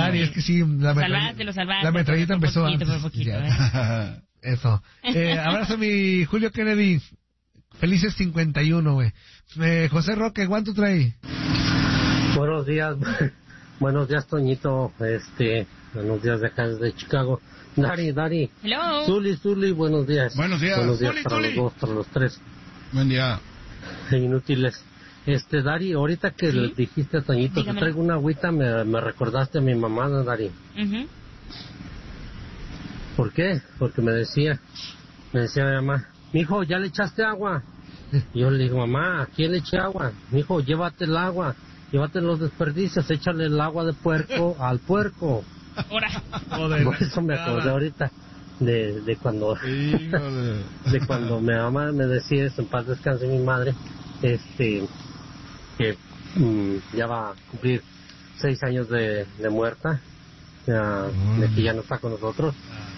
Dari, es que sí, lo salvaste. La metralleta empezó antes. Por poquito, Eso. Abrazo a mi Julio Kennedy. Felices 51, güey. José Roque, ¿cuánto trae? Buenos días. Buenos días, Toñito. Buenos días de acá desde Chicago. Dari. Hello. Zuli, buenos días. Buenos días. Buenos días Zuli, para Zuli. los dos, para los tres. Buen día. Inútiles. Dari, ahorita que le dijiste a Toñito, Dígamelo. te traigo una agüita, me recordaste a mi mamá, ¿no, Dari? Uh-huh. ¿Por qué? Porque me decía mi mamá, mijo, ¿ya le echaste agua? Y yo le digo, mamá, ¿a quién le eché agua? Mijo, llévate el agua, llévate los desperdicios, échale el agua de puerco al puerco. Ahora. Por eso me acordé ahorita de cuando de cuando mi mamá me decía eso, en paz descanse mi madre, que ya va a cumplir 6 años de muerta, de que ya no está con nosotros.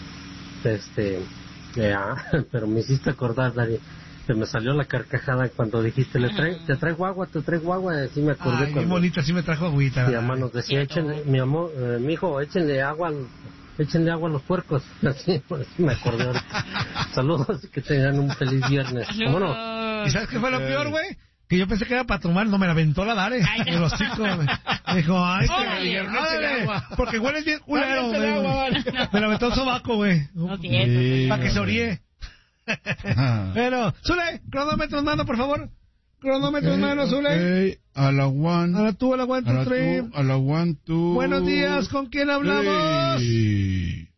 Pero me hiciste acordar, Dari, que me salió la carcajada cuando dijiste, te traigo agua, así me acordé. Ay, bien bonita, sí me trajo agüita. Mi mamá nos decía, mijo, échenle agua a los puercos. Así me acordé ahorita. Saludos y que tengan un feliz viernes. Vámonos. ¿Y sabes qué fue lo peor, güey? Que yo pensé que era para tomar, no me la aventó la Dare. En los hocico, güey. Me dijo, ay, porque hueles bien culero, güey. Me la aventó el sobaco, güey. Para que se oríe. Pero, Zule, cronómetro en mano, por favor. Cronómetro en mano, Zule. A la one. A la 1, 2, 3. A la 1, 2. Buenos días, ¿con quién hablamos? Hey.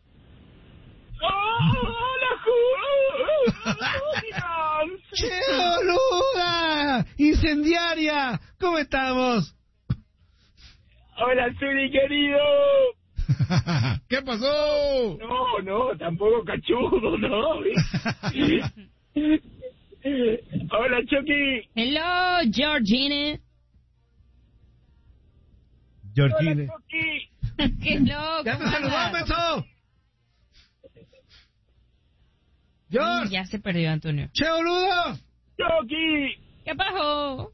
¡Choluda! ¡Incendiaria! ¿Cómo estamos? Hola, Zuli, querido. ¿Qué pasó? No, tampoco cachudo, ¿no? Hola, Chucky. Hello, Georgine. Georgine. Hola, Chucky. ¡Qué loco! ¡Ya te saludó, Menso! ¡George! Ya se perdió, Antonio. ¡Che, boludo! Chucky. ¿Qué pasó?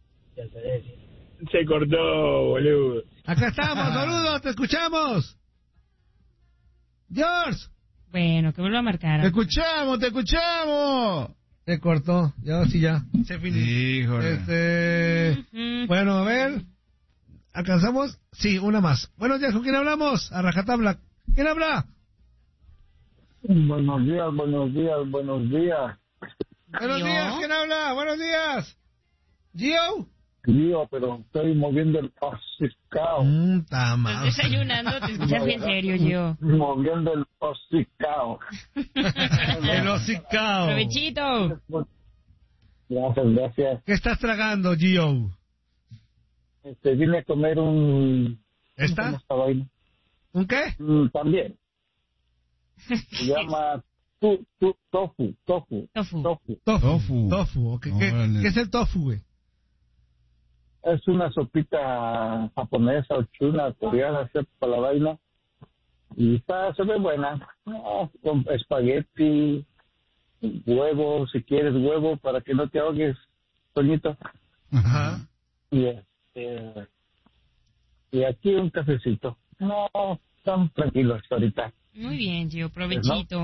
Se cortó, boludo. Acá estamos, boludo, te escuchamos. George. Bueno, que vuelva a marcar. ¡Te escuchamos! Se cortó, ya, sí, ya. Se finó. Híjole. Bueno, a ver. ¿Alcanzamos? Sí, una más. Buenos días, ¿con quién hablamos? A rajatabla. ¿Quién habla? Buenos días. Buenos días, ¿quién habla? Buenos días. ¿Gio? Gio, pero estoy moviendo el hocicao. Estás desayunando, te escuchas bien serio, yo. Moviendo el hocicao. El hocicao. Provechito. Gracias. ¿Qué estás tragando, Gio? Vine a comer un... ¿Esta? ¿Cómo está vaina? ¿Un qué? También. Se llama tofu. Tofu, okay. ¿Qué es el tofu, güey? Es una sopita japonesa o china, coreana, sepa la vaina. Y se ve buena. Con espagueti, huevo, si quieres huevo, para que no te ahogues, Toñito. Ajá. Y aquí un cafecito. No, están tranquilos ahorita. Muy bien, Gio, provechito.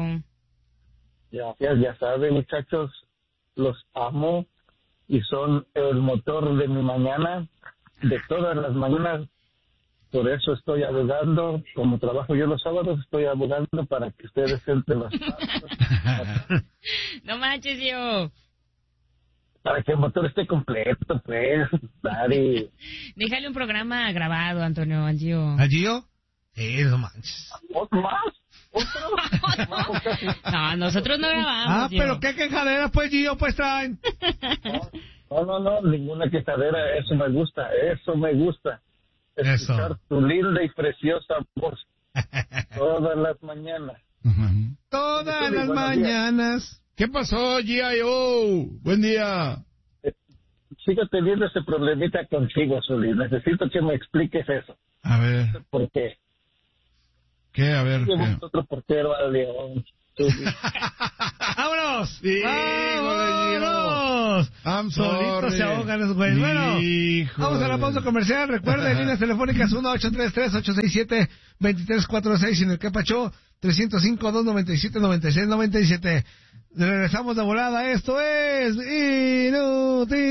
Ya saben, muchachos, los amo y son el motor de mi mañana, de todas las mañanas. Por eso estoy abogando, como trabajo yo los sábados, estoy abogando para que ustedes entren los sábados. No manches, Gio. Para que el motor esté completo, pues, Dari. Déjale un programa grabado, Antonio, al Gio. ¿A Gio? No manches. ¿Otro más? No, nosotros no grabamos. Gio. Pero qué quejadera, pues, Gio, pues traen. No, ninguna quejadera, eso me gusta. Escuchar tu linda y preciosa voz todas las mañanas. Todas las mañanas. ¿Qué pasó, G.I.O.? Buen día. Sigo teniendo ese problemita contigo, Zuli. Necesito que me expliques eso. A ver. ¿Por qué? ¿Qué? A ver. Llevo otro portero al León. ¡Vámonos! Sí, ¡Vámonos! I'm Solito se ahogan los güeyes. Bueno, vamos a la pausa comercial. Recuerden, líneas telefónicas 1-833-867-2346 y en el Capacho 305-297-9697. Regresamos de volada. Esto es Inútil.